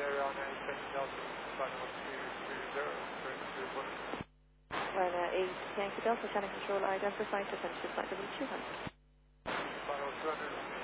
area on anything else, final 230, Ryanair 8 Yankee Delta, channel control identified, attention flight level 200. final 200.